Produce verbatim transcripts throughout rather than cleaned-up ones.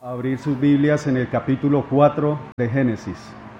Abrir sus Biblias en el capítulo cuatro de Génesis.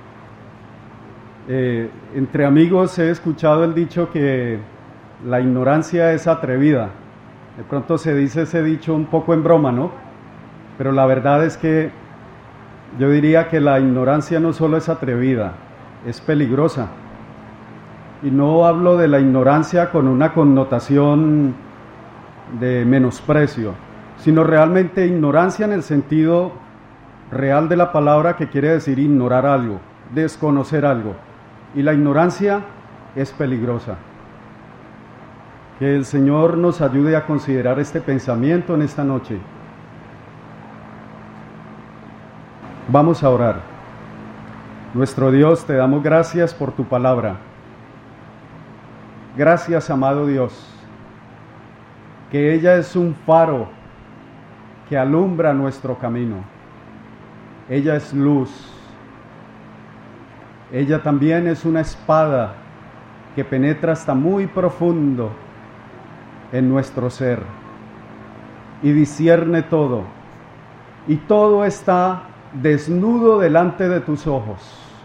Eh, entre amigos he escuchado el dicho que la ignorancia es atrevida. De pronto se dice ese dicho un poco en broma, ¿no? Pero la verdad es que yo diría que la ignorancia no solo es atrevida, es peligrosa. Y no hablo de la ignorancia con una connotación de menosprecio, sino realmente ignorancia en el sentido real de la palabra, que quiere decir ignorar algo, desconocer algo. Y la ignorancia es peligrosa. Que el Señor nos ayude a considerar este pensamiento en esta noche. Vamos a orar. Nuestro Dios, te damos gracias por tu palabra. Gracias, amado Dios, que ella es un faro que alumbra nuestro camino. Ella es luz. Ella también es una espada que penetra hasta muy profundo en nuestro ser y discierne todo. Y todo está desnudo delante de tus ojos.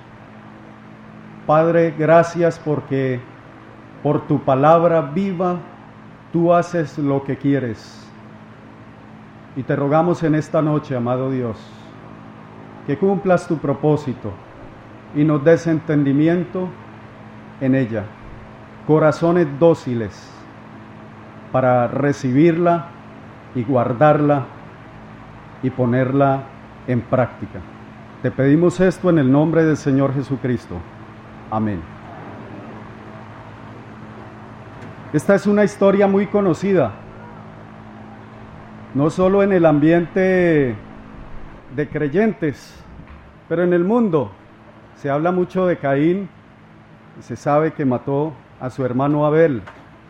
Padre, gracias porque por tu palabra viva tú haces lo que quieres. Y te rogamos en esta noche, amado Dios, que cumplas tu propósito y nos des entendimiento en ella, corazones dóciles para recibirla y guardarla y ponerla en práctica. Te pedimos esto en el nombre del Señor Jesucristo. Amén. Esta es una historia muy conocida, no solo en el ambiente de creyentes, pero en el mundo. Se habla mucho de Caín y se sabe que mató a su hermano Abel.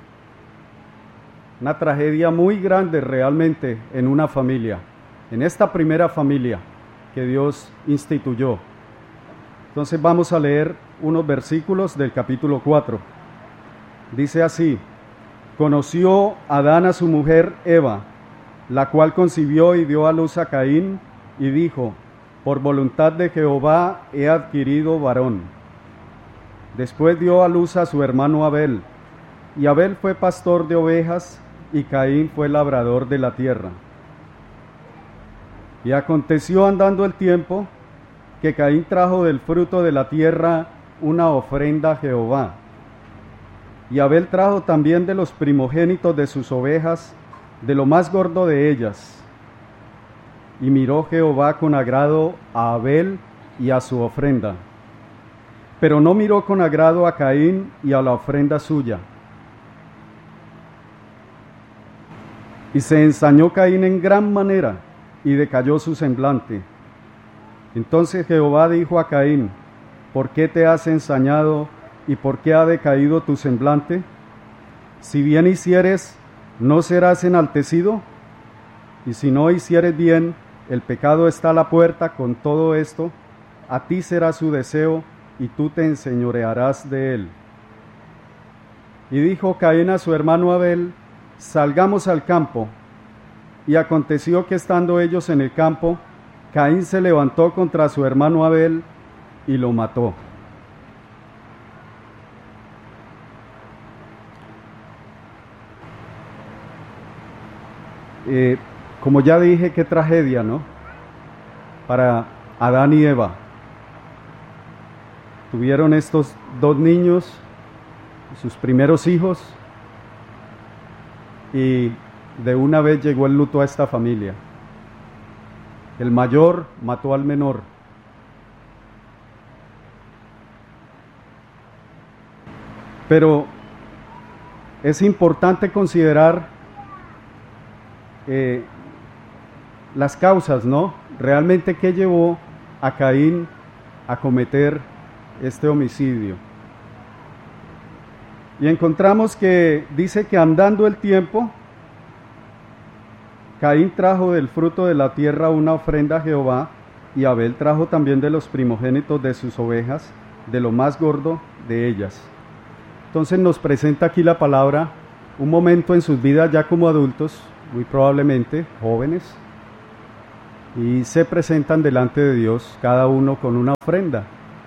Una tragedia muy grande realmente en una familia, en esta primera familia que Dios instituyó. Entonces vamos a leer unos versículos del capítulo cuatro. Dice así: conoció Adán a su mujer Eva, la cual concibió y dio a luz a Caín, y dijo: por voluntad de Jehová he adquirido varón. Después dio a luz a su hermano Abel, y Abel fue pastor de ovejas, y Caín fue labrador de la tierra. Y aconteció andando el tiempo, que Caín trajo del fruto de la tierra una ofrenda a Jehová. Y Abel trajo también de los primogénitos de sus ovejas, de lo más gordo de ellas. Y miró Jehová con agrado a Abel y a su ofrenda, pero no miró con agrado a Caín y a la ofrenda suya. Y se ensañó Caín en gran manera, y decayó su semblante. Entonces Jehová dijo a Caín: ¿por qué te has ensañado y por qué ha decaído tu semblante? Si bien hicieres, ¿no serás enaltecido? Y si no hicieres bien, el pecado está a la puerta. Con todo esto, a ti será su deseo, y tú te enseñorearás de él. Y dijo Caín a su hermano Abel: salgamos al campo. Y aconteció que estando ellos en el campo, Caín se levantó contra su hermano Abel y lo mató. Eh, como ya dije, qué tragedia, ¿no? Para Adán y Eva. Tuvieron estos dos niños, sus primeros hijos, y de una vez llegó el luto a esta familia. El mayor mató al menor. Pero es importante considerar Eh, las causas, ¿no? Realmente, ¿qué llevó a Caín a cometer este homicidio? Y encontramos que dice que andando el tiempo, Caín trajo del fruto de la tierra una ofrenda a Jehová, y Abel trajo también de los primogénitos de sus ovejas, de lo más gordo de ellas. Entonces nos presenta aquí la palabra un momento en sus vidas ya como adultos, muy probablemente jóvenes, y se presentan delante de Dios, cada uno con una ofrenda.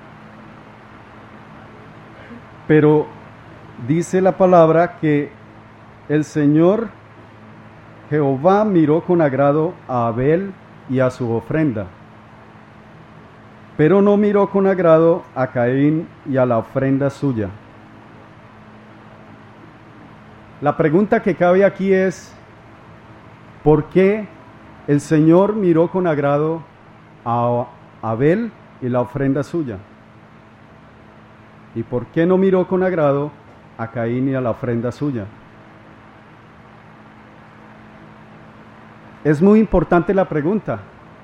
Pero dice la palabra que el Señor Jehová miró con agrado a Abel y a su ofrenda, pero no miró con agrado a Caín y a la ofrenda suya. La pregunta que cabe aquí es, ¿por qué el Señor miró con agrado a Abel y la ofrenda suya? ¿Y por qué no miró con agrado a Caín y a la ofrenda suya? Es muy importante la pregunta.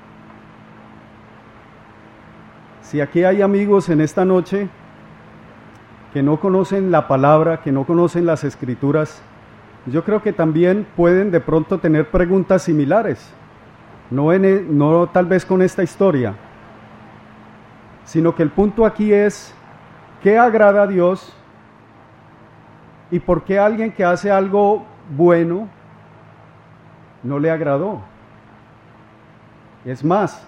Si aquí hay amigos en esta noche que no conocen la palabra, que no conocen las escrituras, yo creo que también pueden de pronto tener preguntas similares, no, en, no tal vez con esta historia, sino que el punto aquí es, ¿qué agrada a Dios? ¿Y por qué alguien que hace algo bueno no le agradó? Es más,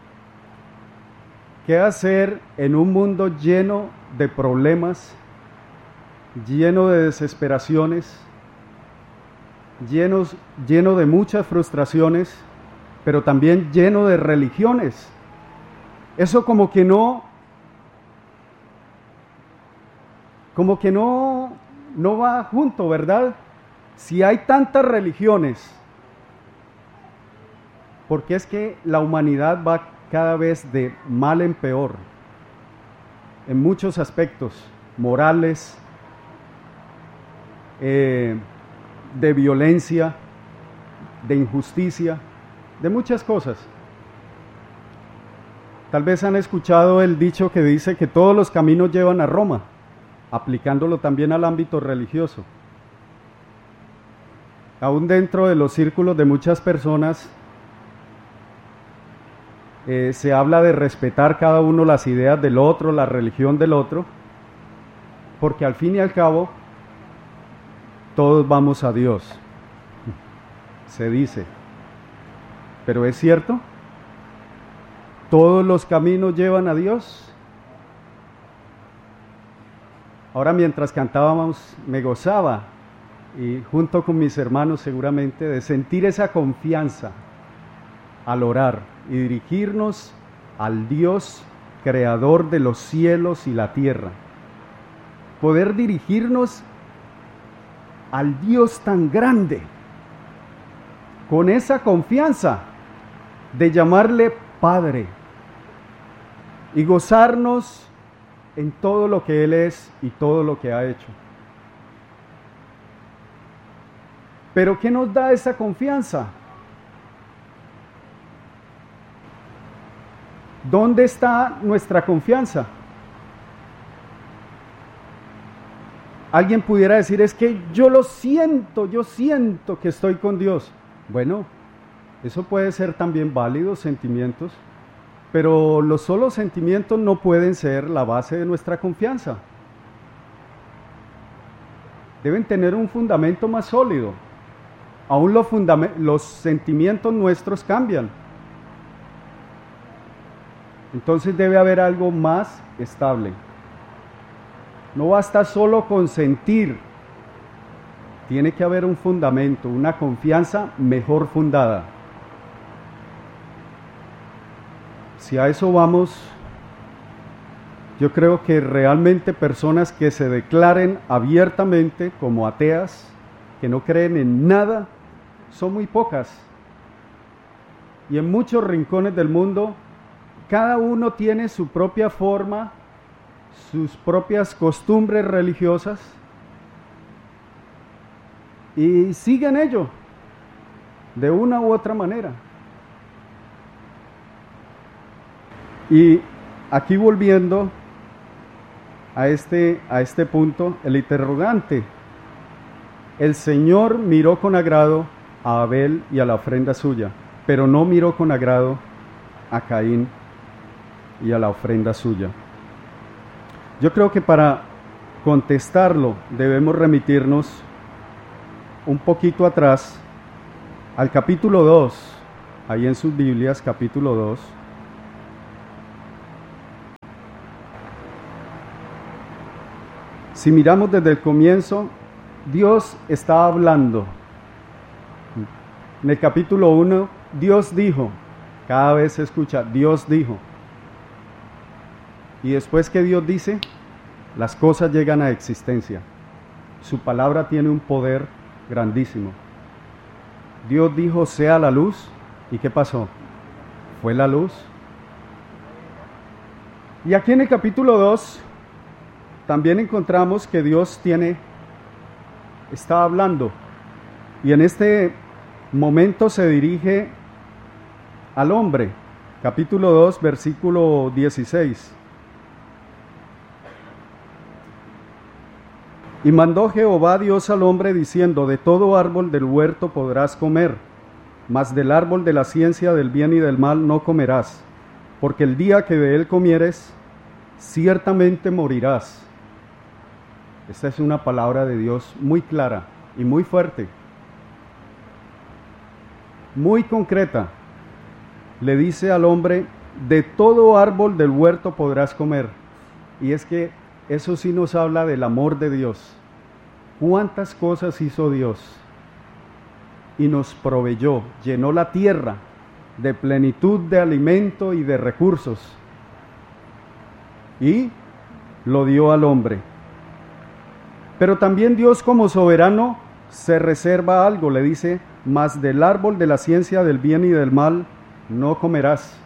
¿qué hacer en un mundo lleno de problemas, lleno de desesperaciones, llenos, lleno de muchas frustraciones, pero también lleno de religiones? Eso como que no, como que no, no va junto, ¿verdad? Si hay tantas religiones, porque es que la humanidad va cada vez de mal en peor, en muchos aspectos, morales, eh, de violencia, de injusticia, de muchas cosas. Tal vez han escuchado el dicho que dice que todos los caminos llevan a Roma, aplicándolo también al ámbito religioso. Aún dentro de los círculos de muchas personas, Eh, se habla de respetar cada uno las ideas del otro, la religión del otro, porque al fin y al cabo todos vamos a Dios, se dice. ¿Pero es cierto? ¿Todos los caminos llevan a Dios? Ahora, mientras cantábamos, me gozaba, y junto con mis hermanos seguramente, de sentir esa confianza al orar y dirigirnos al Dios creador de los cielos y la tierra. Poder dirigirnos al Dios tan grande, con esa confianza de llamarle Padre y gozarnos en todo lo que Él es y todo lo que ha hecho. Pero ¿qué nos da esa confianza? ¿Dónde está nuestra confianza? Alguien pudiera decir, es que yo lo siento, yo siento que estoy con Dios. Bueno, eso puede ser también válido, sentimientos, pero los solos sentimientos no pueden ser la base de nuestra confianza. Deben tener un fundamento más sólido. Aún los, fundam- los sentimientos nuestros cambian. Entonces debe haber algo más estable. No basta solo con sentir, tiene que haber un fundamento, una confianza mejor fundada. Si a eso vamos, yo creo que realmente personas que se declaren abiertamente como ateas, que no creen en nada, son muy pocas. Y en muchos rincones del mundo, cada uno tiene su propia forma, sus propias costumbres religiosas y siguen ello de una u otra manera. Y aquí volviendo a este, a este punto, el interrogante. El Señor miró con agrado a Abel y a la ofrenda suya, pero no miró con agrado a Caín y a la ofrenda suya. Yo creo que para contestarlo debemos remitirnos un poquito atrás al capítulo dos ahí en sus Biblias, capítulo dos. Si miramos desde el comienzo, Dios está hablando. En el capítulo uno, Dios dijo, cada vez se escucha, Dios dijo. Y después que Dios dice, las cosas llegan a existencia. Su palabra tiene un poder grandísimo. Dios dijo, sea la luz, ¿y qué pasó? Fue la luz. Y aquí en el capítulo dos, también encontramos que Dios tiene, está hablando, y en este momento se dirige al hombre. Capítulo dos, versículo dieciséis. Y mandó Jehová Dios al hombre diciendo, de todo árbol del huerto podrás comer, mas del árbol de la ciencia del bien y del mal no comerás, porque el día que de él comieres, ciertamente morirás. Esta es una palabra de Dios muy clara y muy fuerte, muy concreta. Le dice al hombre, de todo árbol del huerto podrás comer. Y es que eso sí nos habla del amor de Dios. ¿Cuántas cosas hizo Dios? Y nos proveyó, llenó la tierra de plenitud de alimento y de recursos. Y lo dio al hombre. Pero también Dios como soberano se reserva algo, le dice, mas del árbol de la ciencia del bien y del mal no comerás.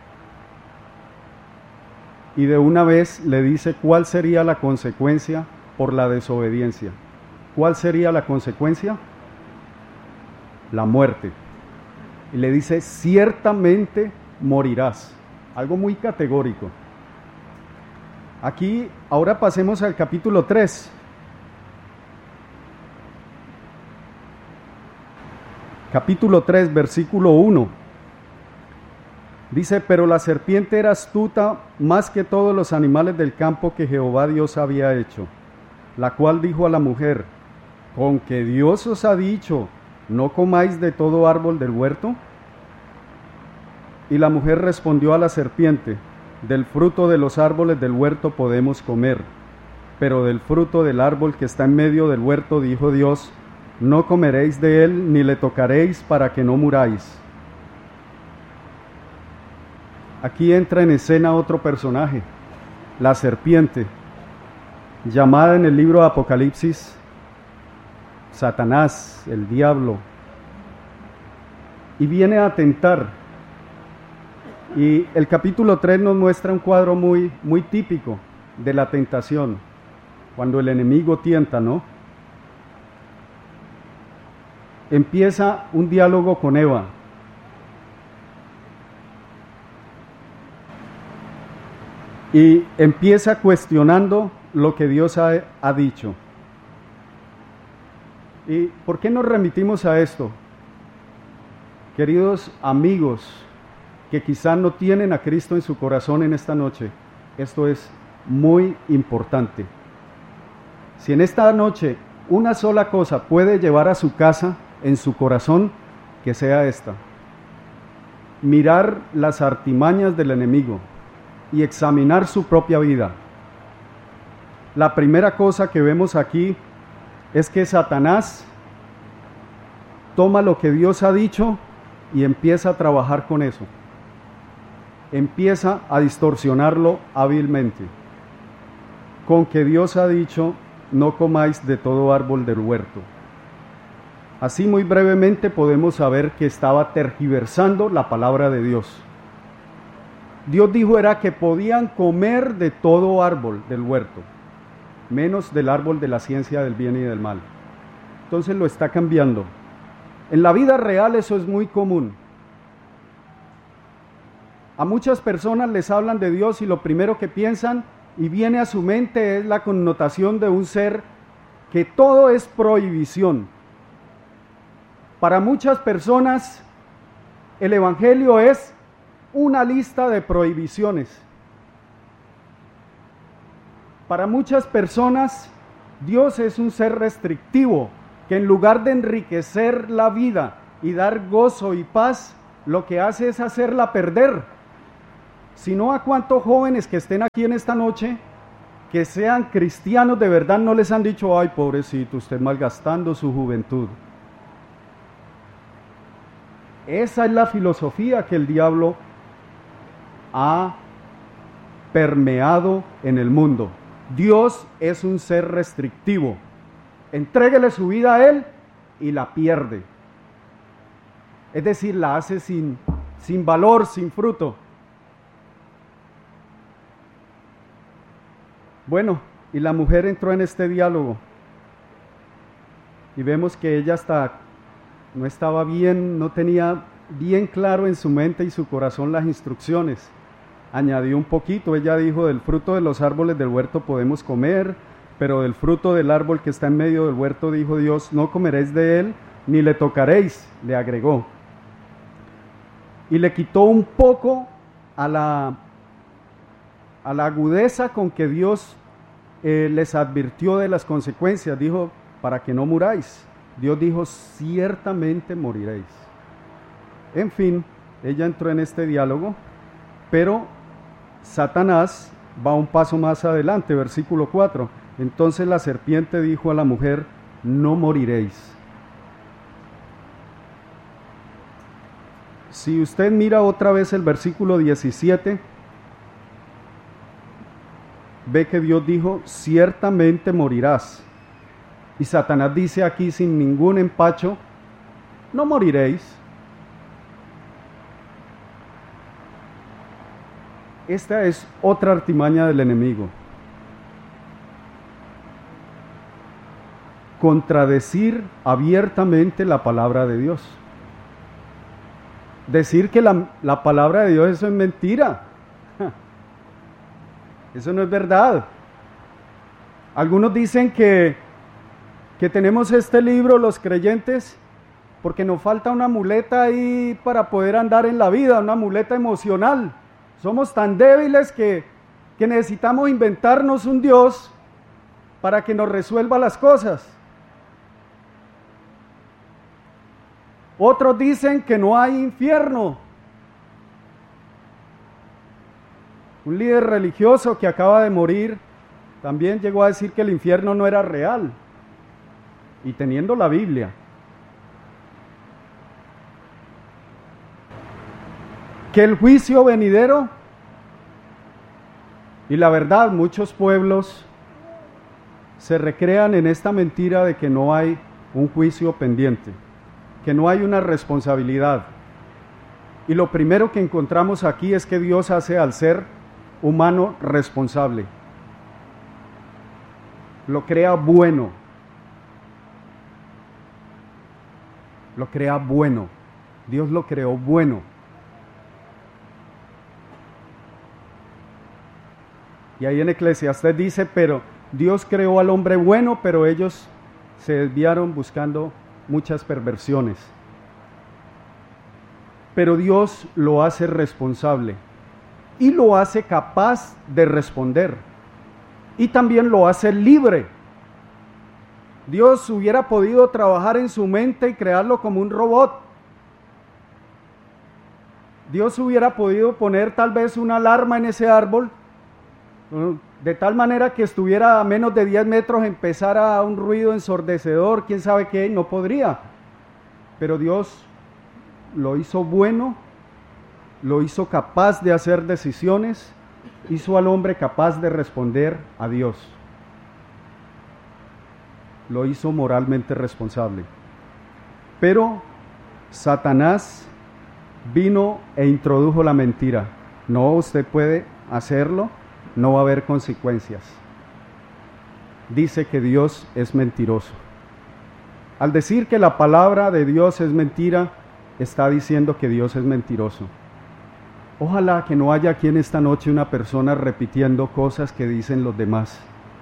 Y de una vez le dice cuál sería la consecuencia por la desobediencia. ¿Cuál sería la consecuencia? La muerte. Y le dice, ciertamente morirás. Algo muy categórico. Aquí, ahora pasemos al capítulo tres. Capítulo tres, versículo uno. Dice, pero la serpiente era astuta más que todos los animales del campo que Jehová Dios había hecho, la cual dijo a la mujer, ¿con que Dios os ha dicho, no comáis de todo árbol del huerto? Y la mujer respondió a la serpiente, del fruto de los árboles del huerto podemos comer, pero del fruto del árbol que está en medio del huerto, dijo Dios, no comeréis de él, ni le tocaréis para que no muráis. Aquí entra en escena otro personaje, la serpiente, llamada en el libro de Apocalipsis Satanás, el diablo, y viene a tentar. Y el capítulo tres nos muestra un cuadro muy, muy típico de la tentación, cuando el enemigo tienta, ¿no? Empieza un diálogo con Eva. Y empieza cuestionando lo que Dios ha, ha dicho. ¿Y por qué nos remitimos a esto? Queridos amigos que quizá no tienen a Cristo en su corazón en esta noche, esto es muy importante. Si en esta noche una sola cosa puede llevar a su casa, en su corazón, que sea esta: mirar las artimañas del enemigo y examinar su propia vida. La primera cosa que vemos aquí es que Satanás toma lo que Dios ha dicho y empieza a trabajar con eso. Empieza a distorsionarlo hábilmente. Con que Dios ha dicho, no comáis de todo árbol del huerto. Así muy brevemente podemos saber que estaba tergiversando la palabra de Dios. Dios dijo era que podían comer de todo árbol del huerto, menos del árbol de la ciencia del bien y del mal. Entonces lo está cambiando. En la vida real eso es muy común. A muchas personas les hablan de Dios y lo primero que piensan y viene a su mente es la connotación de un ser que todo es prohibición. Para muchas personas el Evangelio es una lista de prohibiciones. Para muchas personas Dios es un ser restrictivo que en lugar de enriquecer la vida y dar gozo y paz, lo que hace es hacerla perder. Sino a cuántos jóvenes que estén aquí en esta noche, que sean cristianos de verdad, no les han dicho, ay pobrecito, usted malgastando su juventud. Esa es la filosofía que el diablo ha permeado en el mundo. Dios es un ser restrictivo. Entréguele su vida a Él y la pierde. Es decir, la hace sin, sin valor, sin fruto. Bueno, y la mujer entró en este diálogo y vemos que ella hasta no estaba bien, no tenía bien claro en su mente y su corazón las instrucciones. Añadió un poquito, ella dijo, del fruto de los árboles del huerto podemos comer, pero del fruto del árbol que está en medio del huerto, dijo Dios, no comeréis de él, ni le tocaréis, le agregó. Y le quitó un poco a la, a la agudeza con que Dios eh, les advirtió de las consecuencias. Dijo, para que no muráis. Dios dijo, ciertamente moriréis. En fin, ella entró en este diálogo, pero Satanás va un paso más adelante, versículo cuatro. Entonces la serpiente dijo a la mujer, no moriréis. Si usted mira otra vez el versículo diecisiete, ve que Dios dijo, ciertamente morirás. Y Satanás dice aquí sin ningún empacho, no moriréis. Esta es otra artimaña del enemigo. Contradecir abiertamente la palabra de Dios. Decir que la, la palabra de Dios eso es mentira. Eso no es verdad. Algunos dicen que, que tenemos este libro, los creyentes, porque nos falta una muleta ahí para poder andar en la vida, una muleta emocional. Somos tan débiles que, que necesitamos inventarnos un Dios para que nos resuelva las cosas. Otros dicen que no hay infierno. Un líder religioso que acaba de morir también llegó a decir que el infierno no era real, y teniendo la Biblia. Que el juicio venidero, y la verdad, muchos pueblos se recrean en esta mentira de que no hay un juicio pendiente, que no hay una responsabilidad. Y lo primero que encontramos aquí es que Dios hace al ser humano responsable. Lo crea bueno. Lo crea bueno. Dios lo creó bueno. Y ahí en Eclesiastés dice, pero Dios creó al hombre bueno, pero ellos se desviaron buscando muchas perversiones. Pero Dios lo hace responsable y lo hace capaz de responder y también lo hace libre. Dios hubiera podido trabajar en su mente y crearlo como un robot. Dios hubiera podido poner tal vez una alarma en ese árbol, de tal manera que estuviera a menos de diez metros, empezara un ruido ensordecedor, quién sabe qué, no podría. Pero Dios lo hizo bueno, lo hizo capaz de hacer decisiones, hizo al hombre capaz de responder a Dios. Lo hizo moralmente responsable. Pero Satanás vino e introdujo la mentira. No, usted puede hacerlo, no va a haber consecuencias. Dice que Dios es mentiroso. Al decir que la palabra de Dios es mentira, está diciendo que Dios es mentiroso. Ojalá que no haya aquí en esta noche una persona repitiendo cosas que dicen los demás.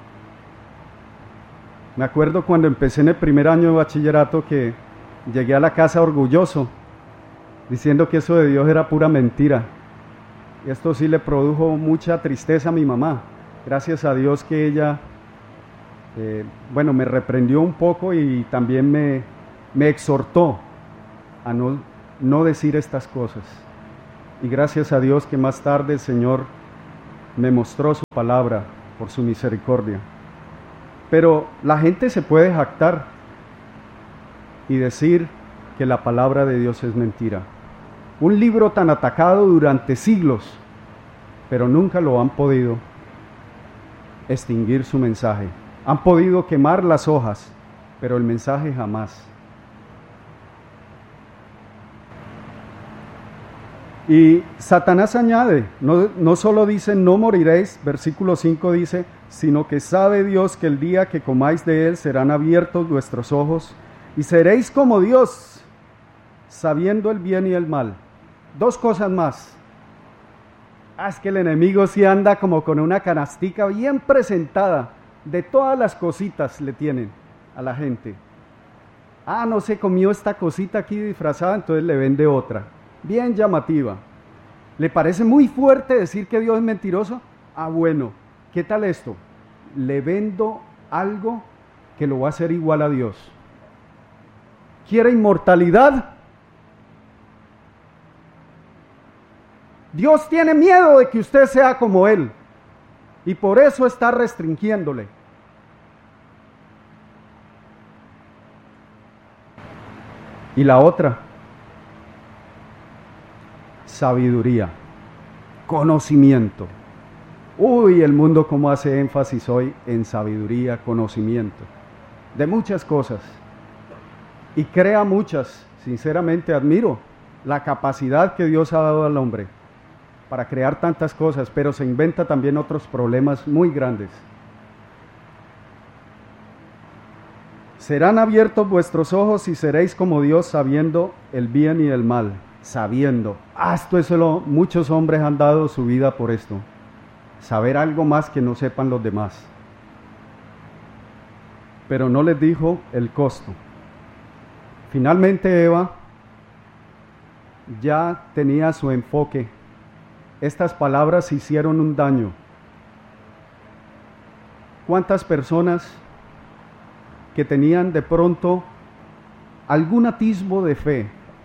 Me acuerdo cuando empecé en el primer año de bachillerato que llegué a la casa orgulloso, diciendo que eso de Dios era pura mentira. Y esto sí le produjo mucha tristeza a mi mamá. Gracias a Dios que ella, eh, bueno, me reprendió un poco y también me, me exhortó a no, no decir estas cosas. Y gracias a Dios que más tarde el Señor me mostró su palabra por su misericordia. Pero la gente se puede jactar y decir que la palabra de Dios es mentira. Un libro tan atacado durante siglos, pero nunca lo han podido extinguir su mensaje. Han podido quemar las hojas, pero el mensaje jamás. Y Satanás añade, no, no solo dice no moriréis, versículo cinco dice, sino que sabe Dios que el día que comáis de él serán abiertos vuestros ojos y seréis como Dios, sabiendo el bien y el mal. Dos cosas más. Ah, es que el enemigo sí anda como con una canastica bien presentada, de todas las cositas le tienen a la gente. Ah, no se comió esta cosita aquí disfrazada, entonces le vende otra. Bien llamativa. ¿Le parece muy fuerte decir que Dios es mentiroso? Ah, bueno, ¿qué tal esto? Le vendo algo que lo va a hacer igual a Dios. ¿Quiere inmortalidad? Dios tiene miedo de que usted sea como Él y por eso está restringiéndole. Y la otra, sabiduría, conocimiento. Uy, el mundo cómo hace énfasis hoy en sabiduría, conocimiento, de muchas cosas. Y crea muchas, sinceramente admiro la capacidad que Dios ha dado al hombre para crear tantas cosas, pero se inventa también otros problemas muy grandes. Serán abiertos vuestros ojos y seréis como Dios, sabiendo el bien y el mal. Sabiendo. Ah, esto es lo, muchos hombres han dado su vida por esto. Saber algo más que no sepan los demás. Pero no les dijo el costo. Finalmente Eva ya tenía su enfoque. Estas palabras hicieron un daño. ¿Cuántas personas que tenían de pronto algún atisbo de fe,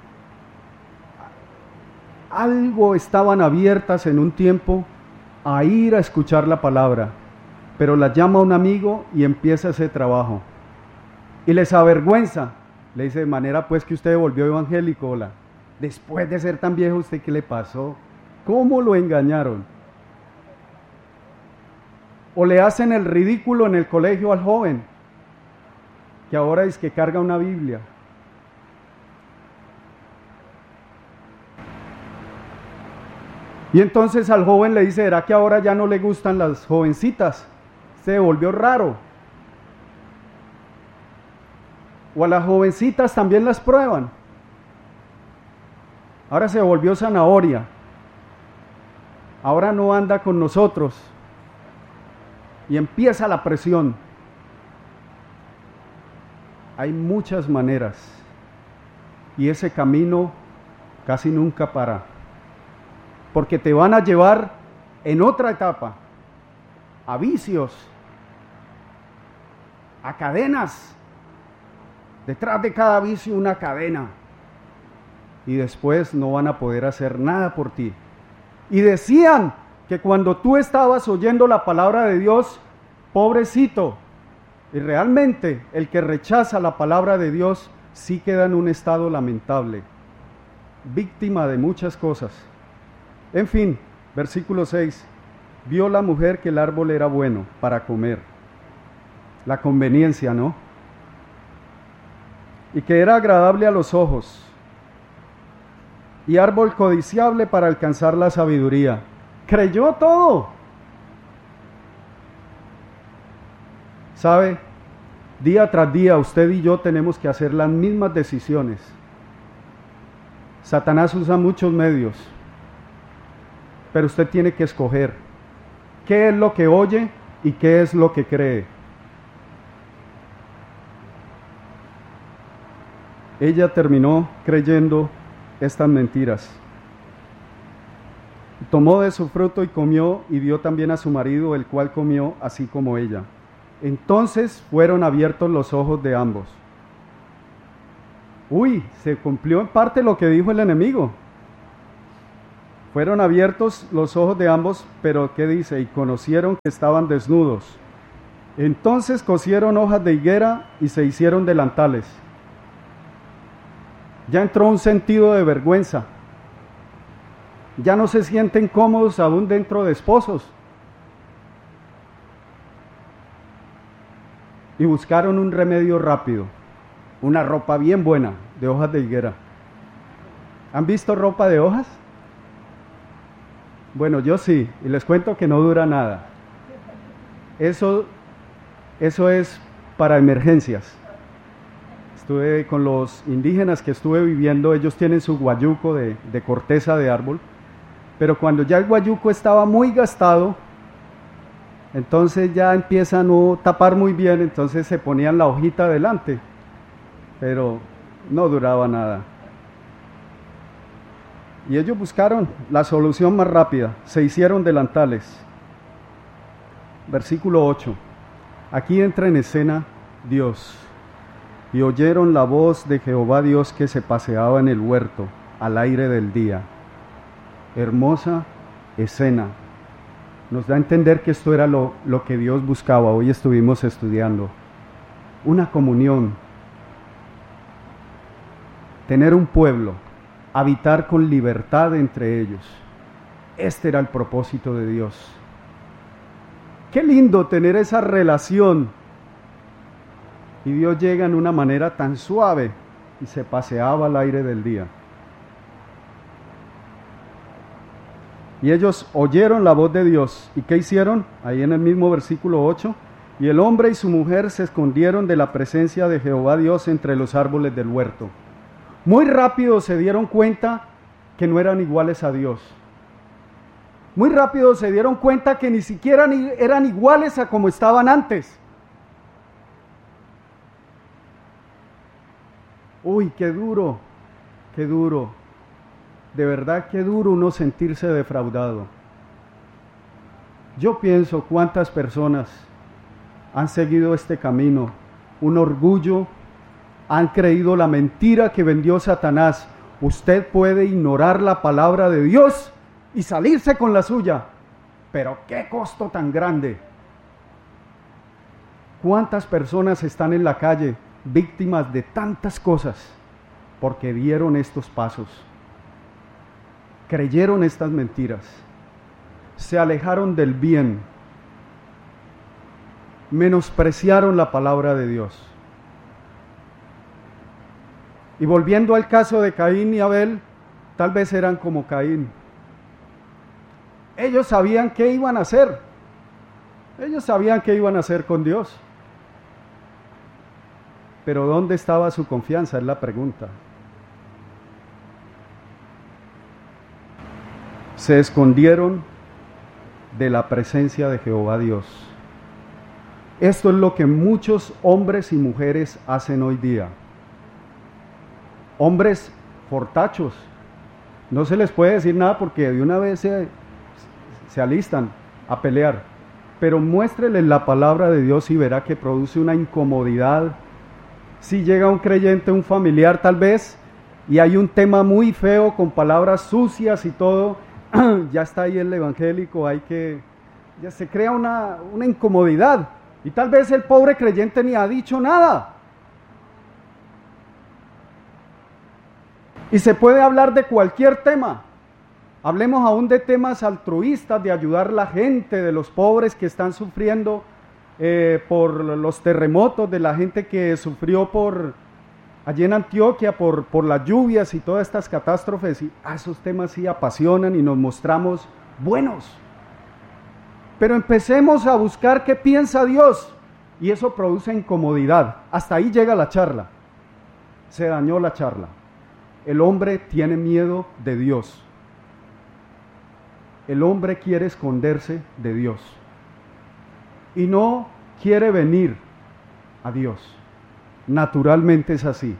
algo estaban abiertas en un tiempo a ir a escuchar la palabra, pero las llama un amigo y empieza ese trabajo y les avergüenza, le dice de manera pues que usted volvió evangélico, hola, después de ser tan viejo, ¿usted qué le pasó? ¿Cómo lo engañaron? O le hacen el ridículo en el colegio al joven, que ahora es que carga una Biblia. Y entonces al joven le dice, ¿será que ahora ya no le gustan las jovencitas? Se volvió raro. O a las jovencitas también las prueban. Ahora se volvió zanahoria. Ahora no anda con nosotros. Y empieza la presión. Hay muchas maneras. Y ese camino casi nunca para. Porque te van a llevar en otra etapa a vicios, a cadenas. Detrás de cada vicio una cadena. Y después no van a poder hacer nada por ti. Y decían que cuando tú estabas oyendo la palabra de Dios, pobrecito, y realmente el que rechaza la palabra de Dios sí queda en un estado lamentable, víctima de muchas cosas. En fin, versículo seis, vio la mujer que el árbol era bueno para comer, la conveniencia, ¿no? Y que era agradable a los ojos, y árbol codiciable para alcanzar la sabiduría. Creyó todo. ¿Sabe? Día tras día usted y yo tenemos que hacer las mismas decisiones. Satanás usa muchos medios, pero usted tiene que escoger qué es lo que oye y qué es lo que cree. Ella terminó creyendo estas mentiras. Tomó de su fruto y comió, y dio también a su marido, el cual comió así como ella. Entonces fueron abiertos los ojos de ambos, Uy, se cumplió en parte lo que dijo el enemigo. Fueron abiertos los ojos de ambos, pero ¿qué dice? Y conocieron que estaban desnudos. Entonces cosieron hojas de higuera y se hicieron delantales. Ya entró un sentido de vergüenza. Ya no se sienten cómodos aún dentro de esposos. Y buscaron un remedio rápido, una ropa bien buena de hojas de higuera. ¿Han visto ropa de hojas? Bueno, yo sí, y les cuento que no dura nada. Eso, eso es para emergencias. Estuve con los indígenas que estuve viviendo, ellos tienen su guayuco de, de corteza de árbol, pero cuando ya el guayuco estaba muy gastado, entonces ya empieza a no tapar muy bien, entonces se ponían la hojita adelante, pero no duraba nada. Y ellos buscaron la solución más rápida, se hicieron delantales. Versículo ocho, aquí entra en escena Dios. Y oyeron la voz de Jehová Dios que se paseaba en el huerto al aire del día. Hermosa escena. Nos da a entender que esto era lo, lo que Dios buscaba. Hoy estuvimos estudiando. Una comunión. Tener un pueblo. Habitar con libertad entre ellos. Este era el propósito de Dios. Qué lindo tener esa relación. Y Dios llega en una manera tan suave y se paseaba al aire del día. Y ellos oyeron la voz de Dios. ¿Y qué hicieron? Ahí en el mismo versículo ocho. Y el hombre y su mujer se escondieron de la presencia de Jehová Dios entre los árboles del huerto. Muy rápido se dieron cuenta que no eran iguales a Dios. Muy rápido se dieron cuenta que ni siquiera eran iguales a como estaban antes. Uy, qué duro, qué duro. De verdad, qué duro uno sentirse defraudado. Yo pienso cuántas personas han seguido este camino, un orgullo, han creído la mentira que vendió Satanás. Usted puede ignorar la palabra de Dios y salirse con la suya, pero qué costo tan grande. ¿Cuántas personas están en la calle víctimas de tantas cosas porque dieron estos pasos? Creyeron estas mentiras, se alejaron del bien, menospreciaron la palabra de Dios. Y volviendo al caso de Caín y Abel, tal vez eran como Caín. Ellos sabían qué iban a hacer. Ellos sabían qué iban a hacer con Dios. Pero ¿dónde estaba su confianza? Es la pregunta. Se escondieron de la presencia de Jehová Dios. Esto es lo que muchos hombres y mujeres hacen hoy día. Hombres fortachos. No se les puede decir nada porque de una vez se, se alistan a pelear. Pero muéstreles la palabra de Dios y verá que produce una incomodidad. Si llega un creyente, un familiar tal vez, y hay un tema muy feo con palabras sucias y todo, ya está ahí el evangélico, hay que, ya se crea una, una incomodidad. Y tal vez el pobre creyente ni ha dicho nada. Y se puede hablar de cualquier tema. Hablemos aún de temas altruistas, de ayudar a la gente, de los pobres que están sufriendo eh, por los terremotos, de la gente que sufrió por allí en Antioquia por, por las lluvias y todas estas catástrofes. Y ah, esos temas sí apasionan y nos mostramos buenos. Pero empecemos a buscar qué piensa Dios y eso produce incomodidad. Hasta ahí llega la charla. Se dañó la charla. El hombre tiene miedo de Dios. El hombre quiere esconderse de Dios y no quiere venir a Dios. Naturalmente es así.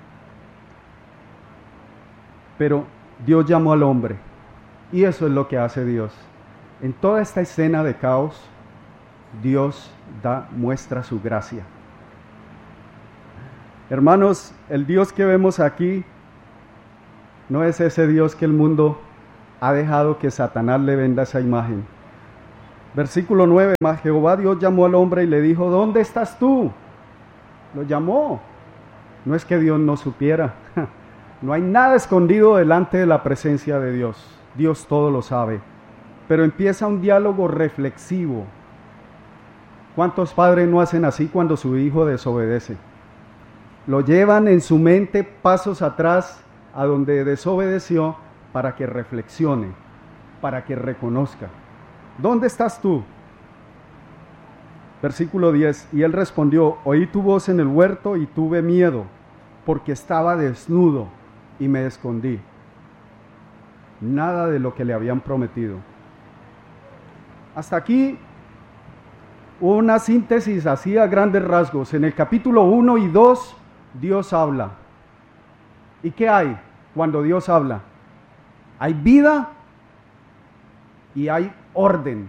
Pero Dios llamó al hombre y eso es lo que hace Dios. En toda esta escena de caos, Dios da muestra su gracia. Hermanos, el Dios que vemos aquí no es ese Dios que el mundo ha dejado que Satanás le venda esa imagen. Versículo nueve, mas Jehová Dios llamó al hombre y le dijo, ¿dónde estás tú? Lo llamó. No es que Dios no supiera. No hay nada escondido delante de la presencia de Dios. Dios todo lo sabe. Pero empieza un diálogo reflexivo. ¿Cuántos padres no hacen así cuando su hijo desobedece? Lo llevan en su mente pasos atrás a donde desobedeció para que reflexione, para que reconozca. ¿Dónde estás tú? Versículo diez, y él respondió, oí tu voz en el huerto y tuve miedo, porque estaba desnudo y me escondí. Nada de lo que le habían prometido. Hasta aquí una síntesis así a grandes rasgos. En el capítulo uno y dos, Dios habla. ¿Y qué hay cuando Dios habla? Hay vida y hay orden.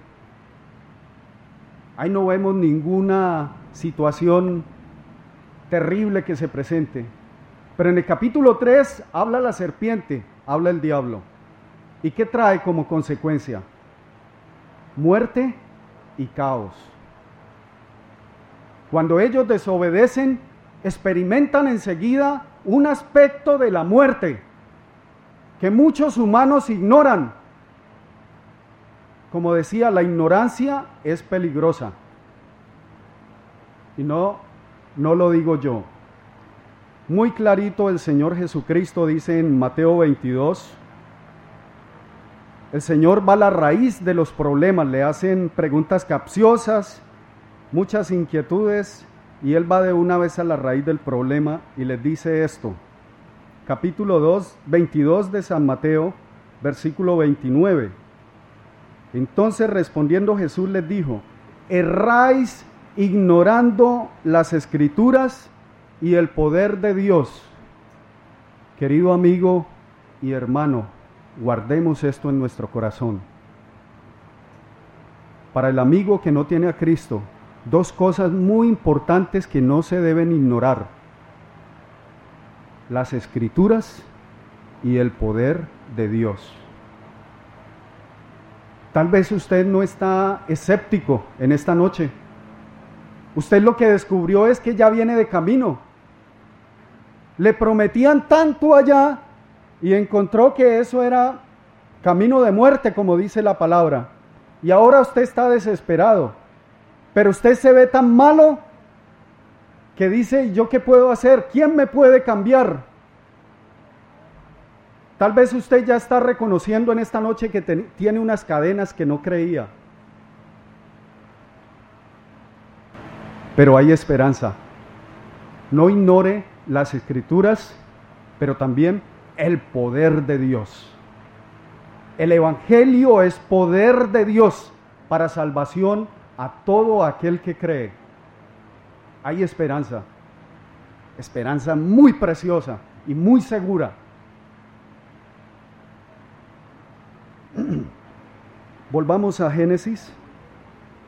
Ahí no vemos ninguna situación terrible que se presente. Pero en el capítulo tres habla la serpiente, habla el diablo. ¿Y qué trae como consecuencia? Muerte y caos. Cuando ellos desobedecen, experimentan enseguida un aspecto de la muerte que muchos humanos ignoran. Como decía, la ignorancia es peligrosa. Y no, no lo digo yo. Muy clarito el Señor Jesucristo dice en Mateo veintidós, el Señor va a la raíz de los problemas, le hacen preguntas capciosas, muchas inquietudes, y Él va de una vez a la raíz del problema y les dice esto. Capítulo dos, veintidós de San Mateo, versículo veintinueve. Entonces respondiendo Jesús les dijo, erráis ignorando las Escrituras y el poder de Dios. Querido amigo y hermano, guardemos esto en nuestro corazón. Para el amigo que no tiene a Cristo, dos cosas muy importantes que no se deben ignorar: las Escrituras y el poder de Dios. Tal vez usted no está escéptico en esta noche. Usted lo que descubrió es que ya viene de camino. Le prometían tanto allá y encontró que eso era camino de muerte, como dice la palabra. Y ahora usted está desesperado. Pero usted se ve tan malo que dice, ¿yo qué puedo hacer? ¿Quién me puede cambiar? Tal vez usted ya está reconociendo en esta noche que ten, tiene unas cadenas que no creía. Pero hay esperanza. No ignore las Escrituras, pero también el poder de Dios. El Evangelio es poder de Dios para salvación a todo aquel que cree. Hay esperanza, esperanza muy preciosa y muy segura. Volvamos a Génesis.